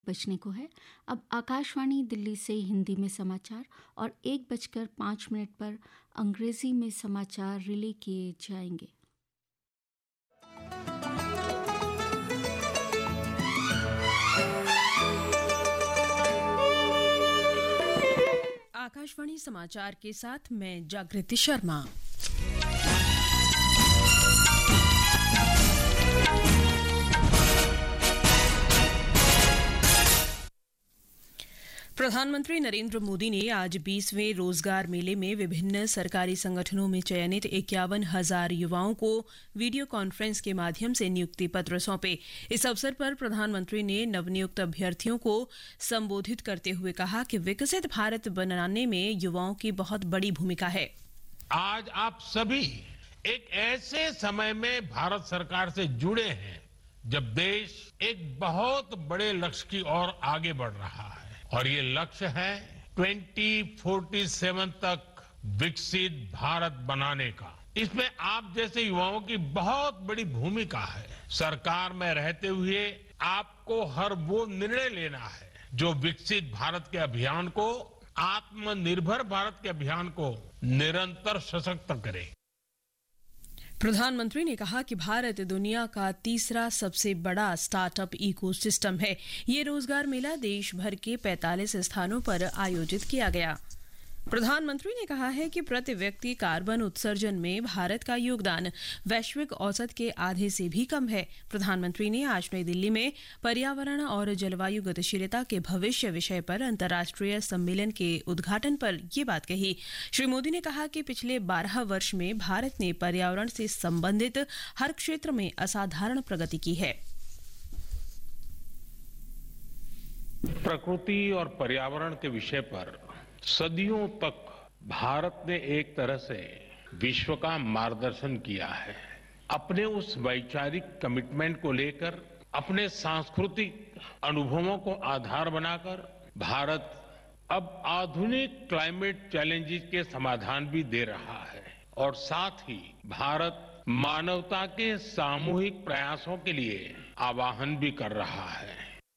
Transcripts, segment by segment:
बजने को है। अब आकाशवाणी दिल्ली से हिंदी में समाचार और 1:05 पर अंग्रेजी में समाचार रिले किए जाएंगे। आकाशवाणी समाचार के साथ मैं जागृति शर्मा। प्रधानमंत्री नरेंद्र मोदी ने आज 20वें रोजगार मेले में विभिन्न सरकारी संगठनों में चयनित 51,000 युवाओं को वीडियो कॉन्फ्रेंस के माध्यम से नियुक्ति पत्र सौंपे। इस अवसर पर प्रधानमंत्री ने नवनियुक्त अभ्यर्थियों को संबोधित करते हुए कहा कि विकसित भारत बनाने में युवाओं की बहुत बड़ी भूमिका है। आज आप सभी एक ऐसे समय में भारत सरकार से जुड़े हैं जब देश एक बहुत बड़े लक्ष्य की ओर आगे बढ़ रहा है और ये लक्ष्य है 2047 तक विकसित भारत बनाने का। इसमें आप जैसे युवाओं की बहुत बड़ी भूमिका है। सरकार में रहते हुए आपको हर वो निर्णय लेना है जो विकसित भारत के अभियान को, आत्मनिर्भर भारत के अभियान को निरंतर सशक्त करे। प्रधानमंत्री ने कहा कि भारत दुनिया का तीसरा सबसे बड़ा स्टार्टअप इकोसिस्टम है। ये रोजगार मेला देश भर के 45 स्थानों पर आयोजित किया गया। प्रधानमंत्री ने कहा है कि प्रति व्यक्ति कार्बन उत्सर्जन में भारत का योगदान वैश्विक औसत के आधे से भी कम है। प्रधानमंत्री ने आज नई दिल्ली में पर्यावरण और जलवायु गतिशीलता के भविष्य विषय पर अंतर्राष्ट्रीय सम्मेलन के उद्घाटन पर ये बात कही। श्री मोदी ने कहा कि पिछले 12 वर्ष में भारत ने पर्यावरण से संबंधित हर क्षेत्र में असाधारण प्रगति की है। प्रकृति और पर्यावरण के विषय पर सदियों तक भारत ने एक तरह से विश्व का मार्गदर्शन किया है। अपने उस वैचारिक कमिटमेंट को लेकर, अपने सांस्कृतिक अनुभवों को आधार बनाकर भारत अब आधुनिक क्लाइमेट चैलेंजेस के समाधान भी दे रहा है और साथ ही भारत मानवता के सामूहिक प्रयासों के लिए आह्वान भी कर रहा है।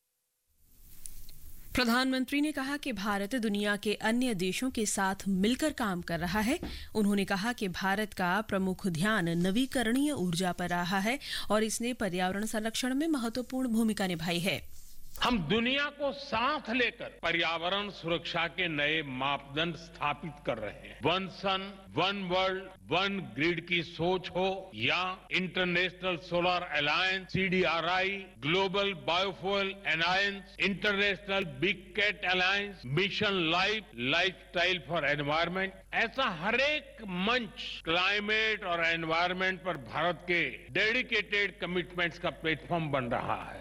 प्रधानमंत्री ने कहा कि भारत दुनिया के अन्य देशों के साथ मिलकर काम कर रहा है। उन्होंने कहा कि भारत का प्रमुख ध्यान नवीकरणीय ऊर्जा पर रहा है और इसने पर्यावरण संरक्षण में महत्वपूर्ण भूमिका निभाई है। हम दुनिया को साथ लेकर पर्यावरण सुरक्षा के नए मापदंड स्थापित कर रहे हैं। वन सन, वन वर्ल्ड, वन ग्रिड की सोच हो या international solar alliance, CDRI, global biofuel alliance, international big cat alliance, mission lifestyle for environment, ऐसा हर एक मंच क्लाइमेट और एनवायरनमेंट पर भारत के डेडिकेटेड कमिटमेंट्स का प्लेटफॉर्म बन रहा है।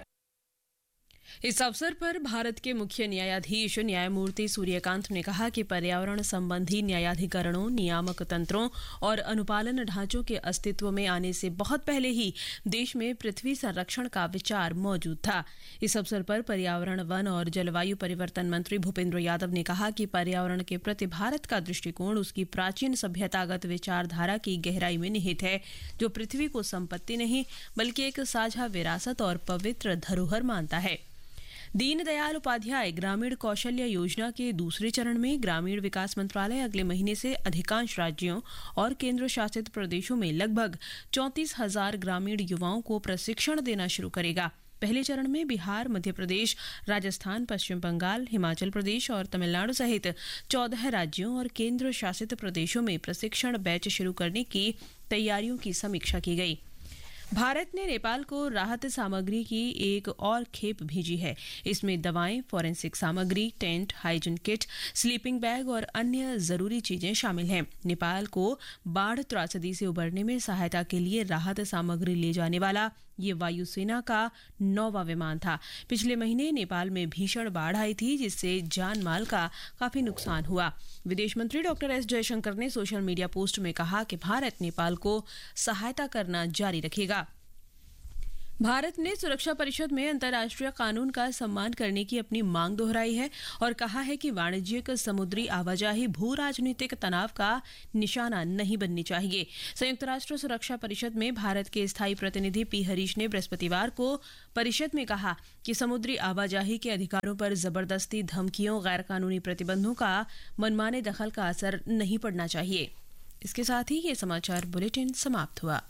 इस अवसर पर भारत के मुख्य न्यायाधीश न्यायमूर्ति सूर्यकांत ने कहा कि पर्यावरण संबंधी न्यायाधिकरणों, नियामक तंत्रों और अनुपालन ढांचों के अस्तित्व में आने से बहुत पहले ही देश में पृथ्वी संरक्षण का विचार मौजूद था। इस अवसर पर पर्यावरण, वन और जलवायु परिवर्तन मंत्री भूपेंद्र यादव ने कहा कि पर्यावरण के प्रति भारत का दृष्टिकोण उसकी प्राचीन सभ्यतागत विचारधारा की गहराई में निहित है, जो पृथ्वी को संपत्ति नहीं बल्कि एक साझा विरासत और पवित्र धरोहर मानता है। दीनदयाल उपाध्याय ग्रामीण कौशल्य योजना के दूसरे चरण में ग्रामीण विकास मंत्रालय अगले महीने से अधिकांश राज्यों और केंद्र शासित प्रदेशों में लगभग 34,000 ग्रामीण युवाओं को प्रशिक्षण देना शुरू करेगा। पहले चरण में बिहार, मध्य प्रदेश, राजस्थान, पश्चिम बंगाल, हिमाचल प्रदेश और तमिलनाडु सहित 14 राज्यों और केंद्र शासित प्रदेशों में प्रशिक्षण बैच शुरू करने की तैयारियों की समीक्षा की गई। भारत ने नेपाल को राहत सामग्री की एक और खेप भेजी है। इसमें दवाएं, फॉरेंसिक सामग्री, tent, hygiene kit, sleeping bag और अन्य जरूरी चीजें शामिल हैं। नेपाल को बाढ़ त्रासदी से उबरने में सहायता के लिए राहत सामग्री ले जाने वाला ये वायुसेना का 9वां विमान था। पिछले महीने नेपाल में भीषण बाढ़ आई थी, जिससे जान माल का काफी नुकसान हुआ। विदेश मंत्री डॉक्टर एस जयशंकर ने सोशल मीडिया पोस्ट में कहा कि भारत नेपाल को सहायता करना जारी रखेगा। भारत ने सुरक्षा परिषद में अंतर्राष्ट्रीय कानून का सम्मान करने की अपनी मांग दोहराई है और कहा है कि वाणिज्यिक समुद्री आवाजाही भू राजनीतिक तनाव का निशाना नहीं बननी चाहिए। संयुक्त राष्ट्र सुरक्षा परिषद में भारत के स्थायी प्रतिनिधि पी हरीश ने बृहस्पतिवार को परिषद में कहा कि समुद्री आवाजाही के अधिकारों पर जबरदस्ती धमकियों, गैरकानूनी प्रतिबंधों का मनमाने दखल का असर नहीं पड़ना चाहिए। इसके साथ ही ये समाचार बुलेटिन समाप्त हुआ।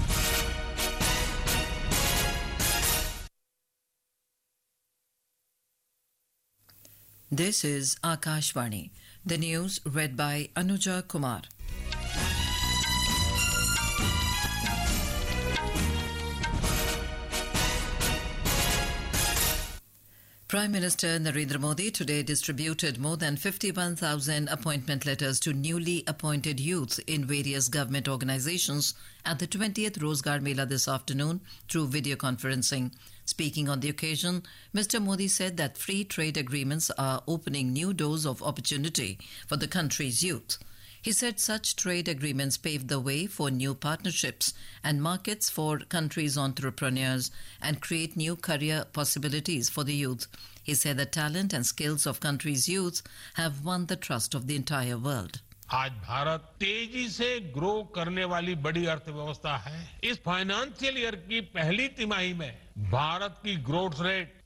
This is Akashvani. The news read by Anuja Kumar. Prime Minister Narendra Modi today distributed more than 51,000 appointment letters to newly appointed youth in various government organizations at the 20th Rozgar Mela this afternoon through video conferencing. Speaking on the occasion, Mr. Modi said that free trade agreements are opening new doors of opportunity for the country's youth. He said such trade agreements pave the way for new partnerships and markets for countries' entrepreneurs and create new career possibilities for the youth. He said the talent and skills of country's youth have won the trust of the entire world. आज भारत तेजी से grow करने वाली बड़ी अर्थव्यवस्था है। इस financial year की पहली तिमाही में भारत की ग्रोथ रेट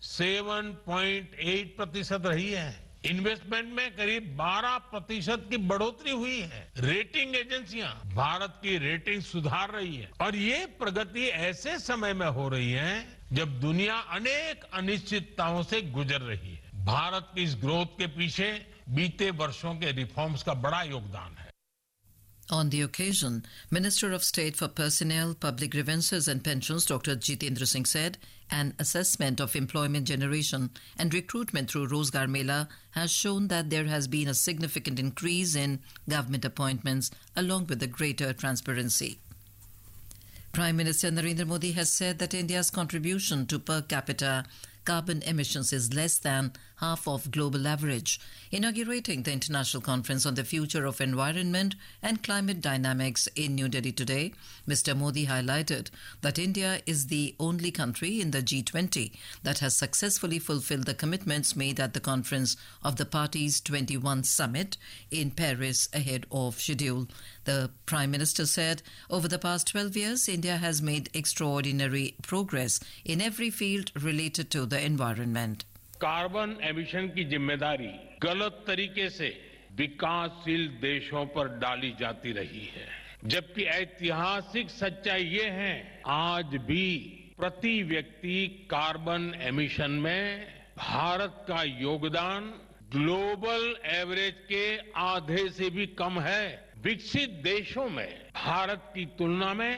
7.8% रही है। इन्वेस्टमेंट में करीब 12% की बढ़ोतरी हुई है। रेटिंग एजेंसियां भारत की रेटिंग सुधार रही है और ये प्रगति ऐसे समय में हो रही है जब दुनिया अनेक अनिश्चितताओं से गुजर रही है। भारत की इस ग्रोथ के पीछे बीते वर्षों के रिफॉर्म्स का बड़ा योगदान है। On the occasion, Minister of State for Personnel, Public Grievances and Pensions, Dr. Jitendra Singh said an assessment of employment generation and recruitment through Rozgar Mela has shown that there has been a significant increase in government appointments along with a greater transparency. Prime Minister Narendra Modi has said that India's contribution to per capita carbon emissions is less than half of global average. Inaugurating the International Conference on the Future of Environment and Climate Dynamics in New Delhi today, Mr. Modi highlighted that India is the only country in the G20 that has successfully fulfilled the commitments made at the conference of the party's 21 summit in Paris ahead of schedule. The Prime Minister said, over the past 12 years, India has made extraordinary progress in every field related to the environment. Carbon emission की जिम्मेदारी गलत तरीके से विकासशील देशों पर डाली जाती रही है, जबकि ऐतिहासिक सच्चाई ये है आज भी प्रति व्यक्ति कार्बन एमिशन में भारत का योगदान ग्लोबल एवरेज के आधे से भी कम है। विकसित देशों में भारत की तुलना में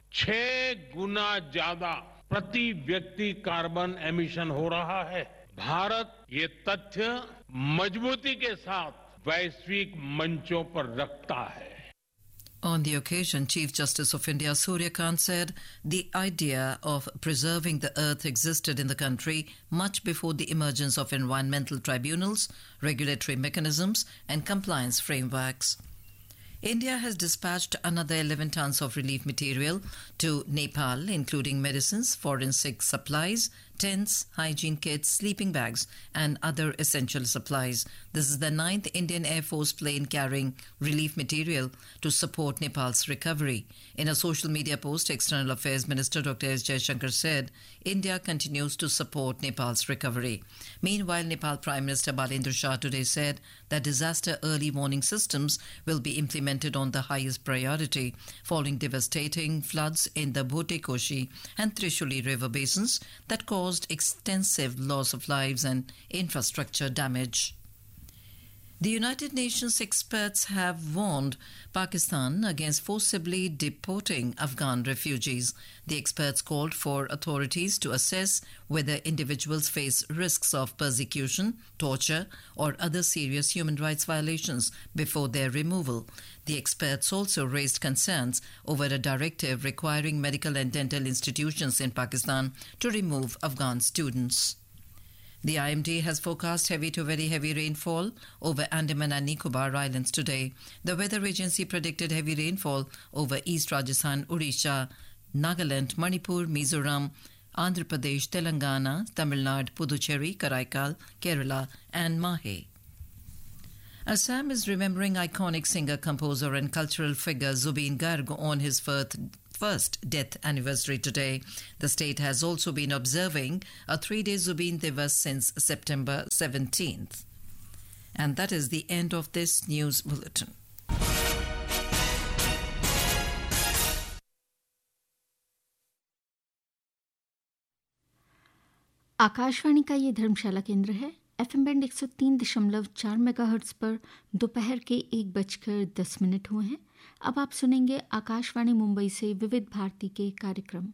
6 गुना ज्यादा प्रति व्यक्ति कार्बन एमिशन हो रहा है। भारत ये तथ्य मजबूती के साथ वैश्विक मंचों पर रखता है। On the occasion, Chief Justice of India Surya Kant said the idea of preserving the earth existed in the country much before the emergence of environmental tribunals, regulatory mechanisms and compliance frameworks. India has dispatched another 11 tons of relief material to Nepal, including medicines, forensic supplies, tents, hygiene kits, sleeping bags, and other essential supplies. This is the 9th Indian Air Force plane carrying relief material to support Nepal's recovery. In a social media post, External Affairs Minister Dr. S. Jaishankar said India continues to support Nepal's recovery. Meanwhile, Nepal Prime Minister Balendra Shah today said that disaster early warning systems will be implemented on the highest priority following devastating floods in the Bhote Koshi and Trishuli river basins that caused extensive loss of lives and infrastructure damage. The United Nations experts have warned Pakistan against forcibly deporting Afghan refugees. The experts called for authorities to assess whether individuals face risks of persecution, torture, or other serious human rights violations before their removal. The experts also raised concerns over a directive requiring medical and dental institutions in Pakistan to remove Afghan students. The IMD has forecast heavy to very heavy rainfall over Andaman and Nicobar Islands today. The weather agency predicted heavy rainfall over East Rajasthan, Odisha, Nagaland, Manipur, Mizoram, Andhra Pradesh, Telangana, Tamil Nadu, Puducherry, Karaikal, Kerala and Mahe. Assam is remembering iconic singer, composer and cultural figure Zubeen Garg on his first death anniversary today. The state has also been observing a 3-day Zubeen Divas since September 17th. And that is the end of this news bulletin. Akashvani का ये धर्मशाला केंद्र है। FM band 103.4 megahertz पर दोपहर के 1:10 हुए हैं। अब आप सुनेंगे आकाशवाणी मुंबई से विविध भारती के कार्यक्रम।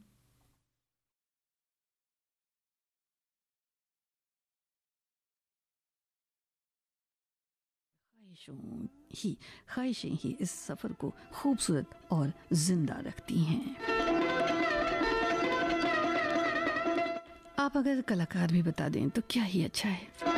ख्वाहिशें ही इस सफ़र को खूबसूरत और जिंदा रखती हैं। आप अगर कलाकार भी बता दें तो क्या ही अच्छा है।